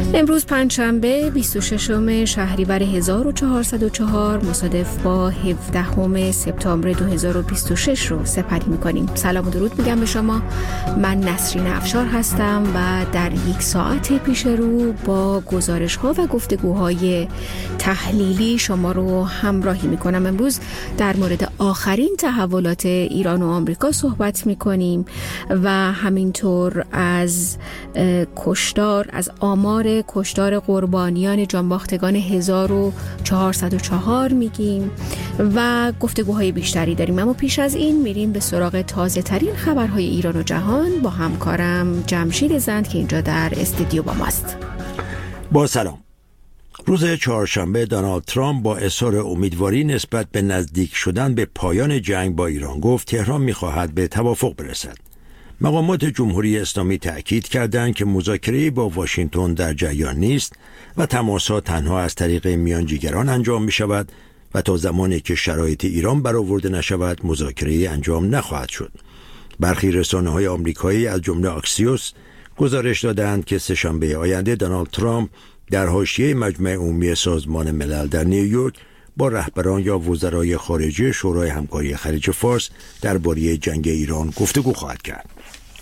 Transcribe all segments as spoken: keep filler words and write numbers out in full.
امروز پنجشنبه بیست و ششم شهریور هزار و چهارصد و چهار مصادف با هفدهم سپتامبر دو هزار و بیست و شش رو سپری می‌کنیم. سلام و درود میگم به شما. من نسرین افشار هستم و در یک ساعت پیش رو با گزارش‌ها و گفتگوهای تحلیلی شما رو همراهی می‌کنم. امروز در مورد آخرین تحولات ایران و آمریکا صحبت می‌کنیم و همینطور از کشتار از آمار کشتار قربانیان جانباختگان هزار و چهارصد و چهار میگیم و گفتگوهای بیشتری داریم. اما پیش از این میریم به سراغ تازه ترین خبرهای ایران و جهان با همکارم جمشید زند که اینجا در استودیو با ماست. با سلام. روز چهارشنبه دونالد ترامپ با اظهار امیدواری نسبت به نزدیک شدن به پایان جنگ با ایران گفت تهران میخواهد به توافق برسد. مقامات جمهوری اسلامی تأکید کردند که مذاکره با واشنگتن در جریان نیست و تماس‌ها تنها از طریق میانجیگران انجام می شود و تا زمانی که شرایط ایران برآورده نشود مذاکره انجام نخواهد شد. برخی رسانه‌های آمریکایی از جمله آکسیوس گزارش دادند که سه‌شنبه آینده دونالد ترامپ در حاشیه مجمع عمومی سازمان ملل در نیویورک با رهبران یا وزرای خارجه شورای همکاری خلیج فارس درباره جنگ ایران گفتگو خواهد کرد.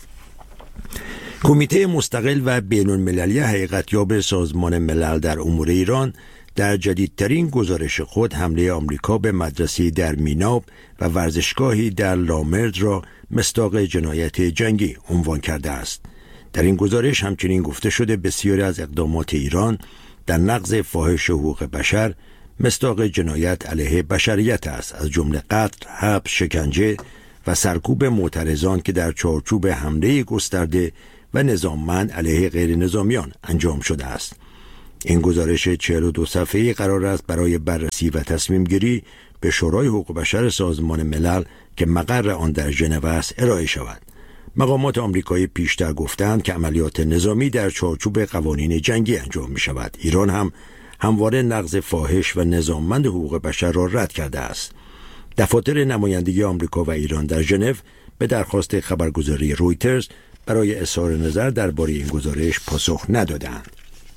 کمیته مستقل و بین‌المللی حقیقتیاب سازمان ملل در امور ایران در جدیدترین گزارش خود حمله آمریکا به مدرسه‌ای در میناب و ورزشگاهی در لامرد را مصداق جنایت جنگی عنوان کرده است. در این گزارش همچنین گفته شده بسیاری از اقدامات ایران در نقض فاحش حقوق بشر مصداق جنایت علیه بشریت است، از جمله قتل، حبس، شکنجه و سرکوب معترضان که در چارچوب حمله گسترده و نظاممند علیه غیر نظامیان انجام شده است. این گزارش چهل و دو صفحه‌ای قرار است برای بررسی و تصمیم گیری به شورای حقوق بشر سازمان ملل که مقر آن در ژنو است ارائه شود. مقامات آمریکایی پیشتر گفتند که عملیات نظامی در چارچوب قوانین جنگی انجام می شود. ایران هم همواره نقض فاحش و نظاممند حقوق بشر را رد کرده است. دفاتر نمایندگی آمریکا و ایران در ژنو به درخواست خبرگزاری رویترز برای اظهار نظر درباره این گزارش پاسخ ندادند.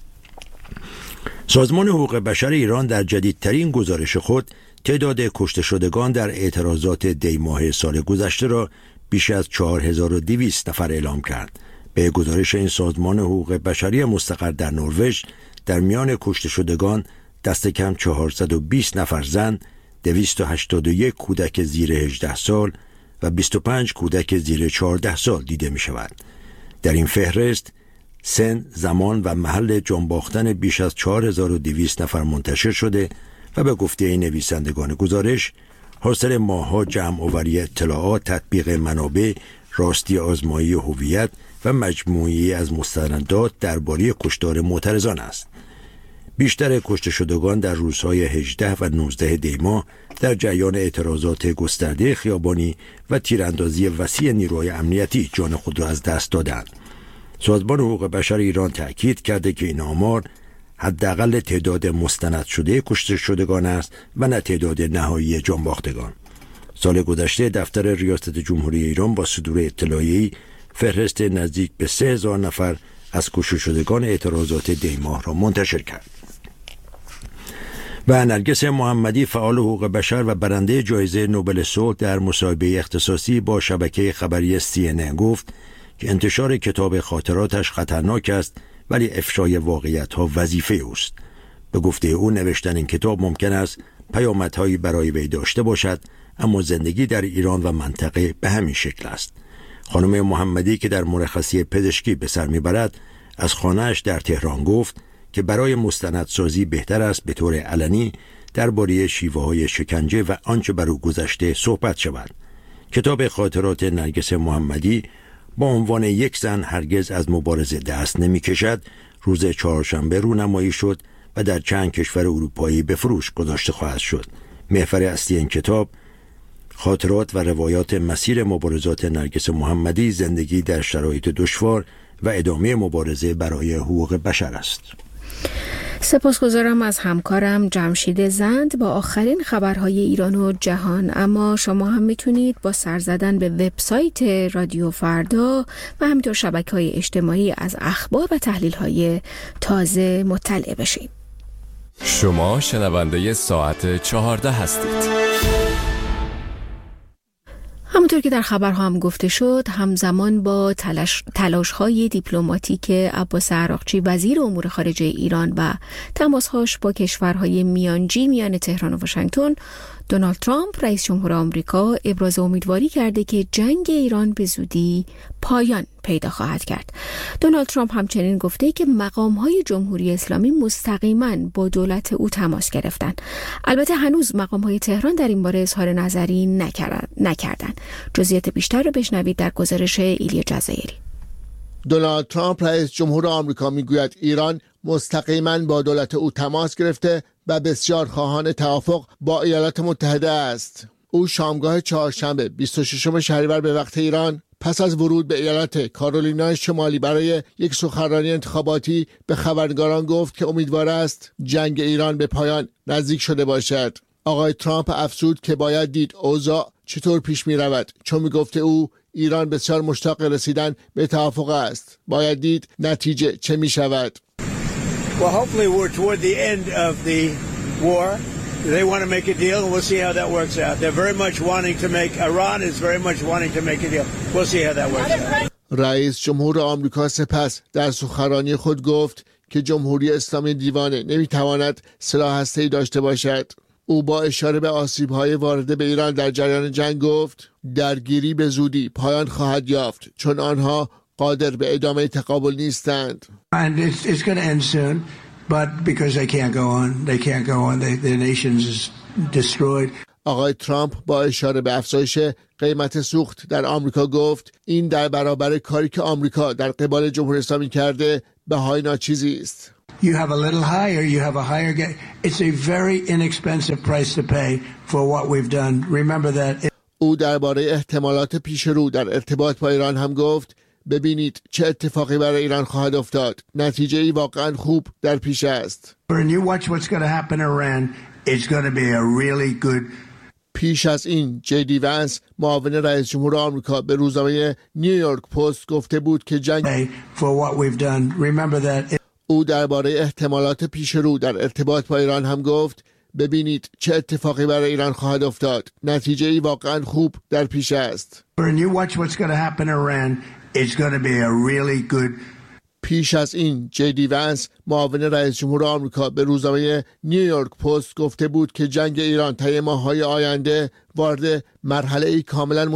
سازمان حقوق بشر ایران در جدیدترین گزارش خود تعداد کشته شدگان در اعتراضات دی ماه سال گذشته را بیش از چهار هزار و دویست نفر اعلام کرد. به گزارش این سازمان حقوق بشری مستقر در نروژ در میان کشته شدگان دست کم چهارصد و بیست نفر زن، دویست و هشتاد و یک کودک زیر هجده سال و بیست و پنج کودک زیر چهارده سال دیده می شود. در این فهرست سن، زمان و محل جانباختن بیش از چهار هزار و دویست نفر منتشر شده و به گفته نویسندگان گزارش حاصل ماه‌ها جمع آوری اطلاعات، تطبیق منابع، راستی آزمایی هویت و مجموعی از مستندات درباره کشتار معترضان است. بیشتر کشته شدگان در روزهای هجده و نوزده دی ماه در جریان اعتراضات گسترده خیابانی و تیراندازی وسیع نیروهای امنیتی جان خود را از دست دادند. سازمان حقوق بشر ایران تأکید کرده که این آمار حداقل تعداد مستند شده کشته شدگان است و نه تعداد نهایی جانباختگان. سال گذشته دفتر ریاست جمهوری ایران با صدور اطلاعیه‌ای فهرست نزدیک به سه هزار نفر از کشته شدگان اعتراضات دی ماه را منتشر کرد. و نرگس محمدی فعال حقوق بشر و برنده جایزه نوبل صلح در مصاحبه اختصاصی با شبکه خبری سی ان ان گفت که انتشار کتاب خاطراتش خطرناک است ولی افشای واقعیت‌ها وظیفه اوست. به گفته او نوشتن این کتاب ممکن است پیامدهایی برای وی داشته باشد، اما زندگی در ایران و منطقه به همین شکل است. خانم محمدی که در مرخصی پزشکی به سر میبرد از خانه‌اش در تهران گفت که برای مستندسازی بهتر است به طور علنی درباره شیوه‌های شکنجه و آنچه بر او گذشته صحبت شود. کتاب خاطرات نرگس محمدی با عنوان یک زن هرگز از مبارزه دست نمی‌کشد روز چهارشنبه رونمایی شد و در چند کشور اروپایی به فروش گذاشته خواهد شد. محور اصلی این کتاب خاطرات و روایات مسیر مبارزات نرگس محمدی، زندگی در شرایط دشوار و ادامه مبارزه برای حقوق بشر است. سپاسگزارم از همکارم جمشید زند با آخرین خبرهای ایران و جهان. اما شما هم میتونید با سر زدن به وبسایت رادیو فردا و همینطور شبکه‌های اجتماعی از اخبار و تحلیل‌های تازه مطلع بشید. شما شنونده ساعت چهارده هستید. همونطور که در خبرها هم گفته شد، همزمان با تلاش تلاش‌های دیپلماتیک عباس عراقچی وزیر امور خارجه ایران و تماس‌هاش با کشورهای میانجی میان تهران و واشنگتن، دونالد ترامپ رئیس جمهور آمریکا ابراز امیدواری کرده که جنگ ایران به زودی پایان پیدا خواهد کرد. دونالد ترامپ همچنین گفته که مقام‌های جمهوری اسلامی مستقیما با دولت او تماس گرفتند. البته هنوز مقام‌های تهران در این باره اظهار نظری نکردند. جزئیات بیشتر رو بشنوید در گزارش ایلیا جزایری. دونالد ترامپ رئیس جمهور آمریکا میگوید ایران مستقیما با دولت او تماس گرفته و بسیار خواهان توافق با ایالات متحده است. او شامگاه چهارشنبه بیست و ششم شهریور به وقت ایران پس از ورود به ایالت کارولینای شمالی برای یک سخنرانی انتخاباتی به خبرنگاران گفت که امیدوار است جنگ ایران به پایان نزدیک شده باشد. آقای ترامپ افزود که باید دید اوضاع چطور پیش می رود، چون می گفته او ایران بسیار مشتاق رسیدن به توافق است. باید دید نتیجه چه می شود. Well, hopefully we're toward the end of the war. They want to make a deal, and we'll see how that works out. They're very much wanting to make, Iran is very much wanting to make a deal. We'll see how that works out. رئیس جمهور آمریکا سپس در سخنرانی خود گفت که جمهوری اسلامی دیوانه نمیتواند سلاح هسته‌ای داشته باشد. او با اشاره به آسیب‌های وارده به ایران در جریان جنگ گفت درگیری به زودی پایان خواهد یافت، چون آنها قادر به ادامه تقابل نیستند. And it's, it's going to end soon, but because they can't go on, they can't go on. They, their nations is destroyed. آقای ترامپ با اشاره به افزایش قیمت سوخت در آمریکا گفت این در برابر کاری که آمریکا در قبال جمهوری اسلامی کرده بهای ناچیزی است. You have a little higher, you have a higher get. It's a very inexpensive price to pay for what we've done. Remember that. او درباره احتمالات پیش رو در ارتباط با ایران هم گفت ببینید چه اتفاقی برای ایران خواهد افتاد. نتیجه ای واقعا خوب در پیش است. And you watch what's going to happen in Iran. It's going to be a really good. پیش از این جی دی ونس معاون رئیس جمهور آمریکا به روزنامه نیویورک پست گفته بود که جنگ for what we've done. Remember that. او درباره احتمالات پیش رو در ارتباط با ایران هم گفت ببینید چه اتفاقی برای ایران خواهد افتاد. نتیجه ای واقعا خوب در پیش است. And you watch what's going to happen in Iran. It's going to be a really good. پیش از این جی دی ونس معاون رئیس جمهور آمریکا به روزنامه نیویورک پست گفته بود که جنگ ایران طی ماه‌های آینده وارد مرحله ای کاملا